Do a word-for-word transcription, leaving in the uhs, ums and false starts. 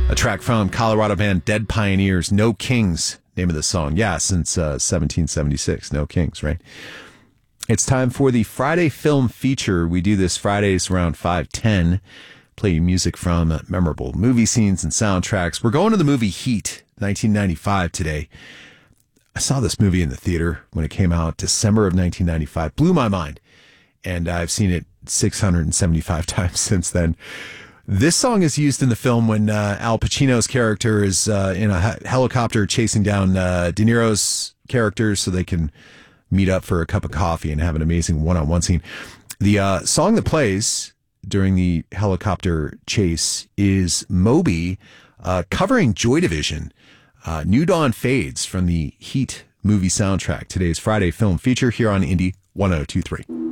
A track from Colorado band Dead Pioneers, No Kings, name of the song. Yeah, since uh, seventeen seventy-six, No Kings, right? It's time for the Friday Film Feature. We do this Fridays around five ten, play music from memorable movie scenes and soundtracks. We're going to the movie Heat, nineteen ninety-five today. I saw this movie in the theater when it came out, December of nineteen ninety-five. Blew my mind. And I've seen it six hundred seventy-five times since then. This song is used in the film when uh, Al Pacino's character is uh, in a he- helicopter chasing down uh, De Niro's character so they can meet up for a cup of coffee and have an amazing one-on-one scene. The uh, song that plays during the helicopter chase is Moby uh, covering Joy Division. Uh, New Dawn Fades from the Heat movie soundtrack. Today's Friday Film Feature here on Indie one oh two three.